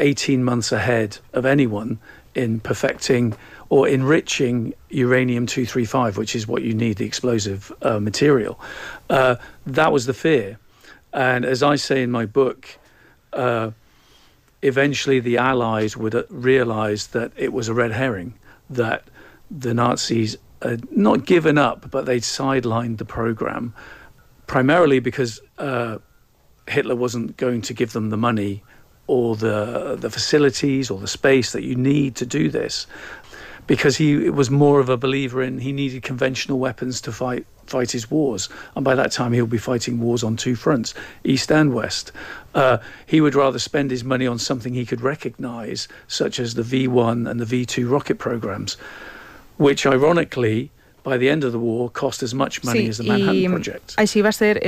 18 months ahead of anyone in perfecting or enriching uranium-235, which is what you need, the explosive material. That was the fear. And as I say in my book, eventually the Allies would realize that it was a red herring, that the Nazis had not given up, but they'd sidelined the program, primarily because Hitler wasn't going to give them the money or the facilities or the space that you need to do this, because he was more of a believer in he needed conventional weapons to fight his wars. And by that time, he'll be fighting wars on two fronts, East and West. He would rather spend his money on something he could recognize, such as the V1 and the V2 rocket programs, which ironically, by the end of the war, cost as much money as the Manhattan Project. Així va ser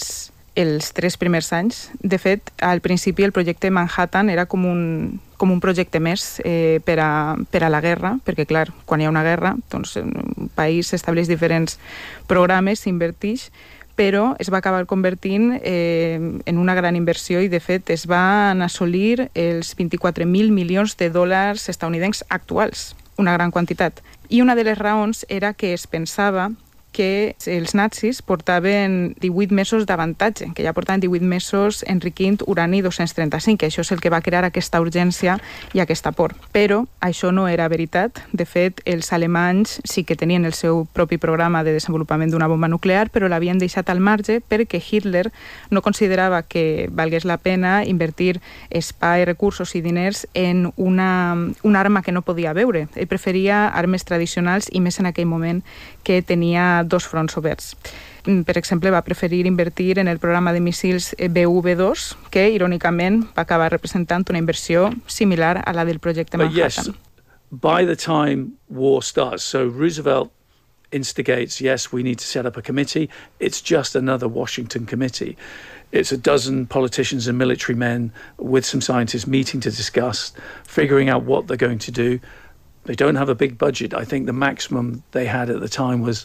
els 3 primers anys. De fet, al principi el projecte Manhattan era com un projecte més per a la guerra, perquè clar, quan hi ha una guerra, doncs un país estableix diferents programes, s'invertix, però es va acabar convertint en una gran inversió i de fet es van assolir els 24.000 milions de dòlars estadounidencs actuals, una gran quantitat. I una de les raons era que es pensava que els nazis portaven 18 mesos d'avantatge, que ja portaven 18 mesos enriquint urani 235, que això és el que va crear aquesta urgència i aquesta por. Però això no era veritat. De fet, els alemanys sí que tenien el seu propi programa de desenvolupament d'una bomba nuclear, però l'havien deixat al marge perquè Hitler no considerava que valgués la pena invertir espai, recursos i diners en una arma que no podia veure. Ell preferia armes tradicionals i més en aquell moment que tenia 2 fronts oberts. Per exemple, va preferir invertir en el programa de míssils BU-B2, que, irònicament, va acabar representant una inversió similar a la del projecte Manhattan. Yes, by the time war starts, so Roosevelt instigates, yes, we need to set up a committee. It's just another Washington committee. It's a dozen politicians and military men with some scientists meeting to discuss, figuring out what they're going to do. They don't have a big budget. I think the maximum they had at the time was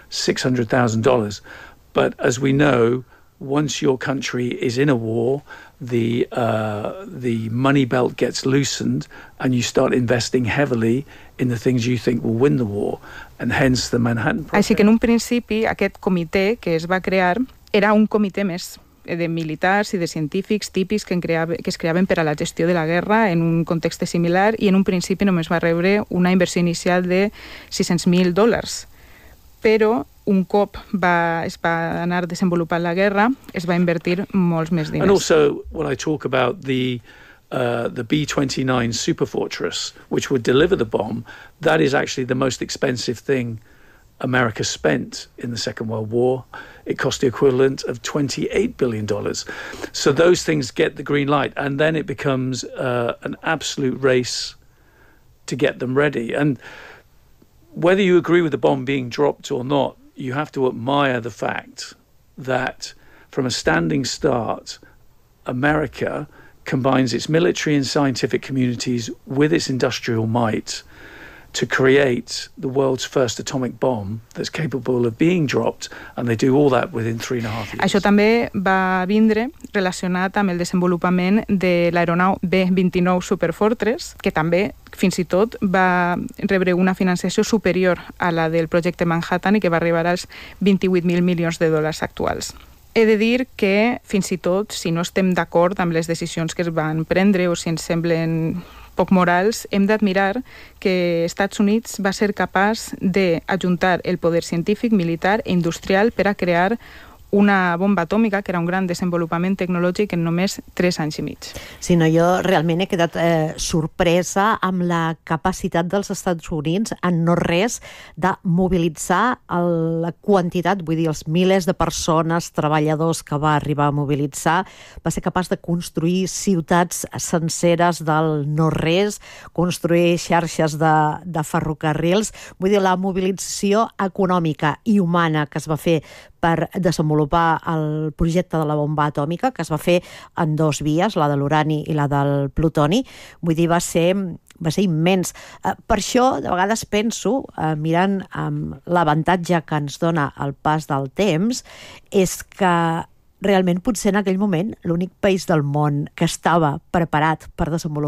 $600,000. But as we know, once your country is in a war, the money belt gets loosened and you start investing heavily in the things you think will win the war, and hence the Manhattan Project. Així que en un principi aquest comitè que es va crear era un comitè més de militars i de científics típics que es creaven per a la gestió de la guerra en un context similar, i en un principi només va rebre una inversió inicial de $600,000. Però un cop es va anar desenvolupant la guerra, es va invertir molts més diners. And also, when I talk about the B-29 Superfortress, which would deliver the bomb, that is actually the most expensive thing America spent in the Second World War. It cost the equivalent of $28 billion. So those things get the green light, and then it becomes an absolute race to get them ready. And whether you agree with the bomb being dropped or not, you have to admire the fact that from a standing start, America combines its military and scientific communities with its industrial might to create the world's first atomic bomb that's capable of being dropped, and they do all that within 3.5 years. Això també va vindre relacionat amb el desenvolupament de l'aeronau B-29 Superfortress, que també, fins i tot, va rebre una financiació superior a la del projecte Manhattan i que va arribar als $28.000 milions actuals. He de dir que, fins i tot, si no estem d'acord amb les decisions que es van prendre o si ens semblen poc morals, hem d'admirar que Estats Units va ser capaç d'ajuntar el poder científic, militar i industrial per a crear una bomba atòmica, que era un gran desenvolupament tecnològic en només 3 anys i mig. Sí, no, jo realment he quedat sorpresa amb la capacitat dels Estats Units en no res de mobilitzar la quantitat, vull dir, els milers de persones, treballadors que va arribar a mobilitzar, va ser capaç de construir ciutats senceres del no res, construir xarxes de ferrocarrils, vull dir, la mobilització econòmica i humana que es va fer per desenvolupar el projecte de la bomba atòmica, que es va fer en 2 vies, la de l'urani i la del plutoni. Vull dir, va ser immens. Per això, de vegades penso, mirant l'avantatge que ens dona el pas del temps, és que realment potser en aquell moment l'únic país del món que estava preparat per desenvolupar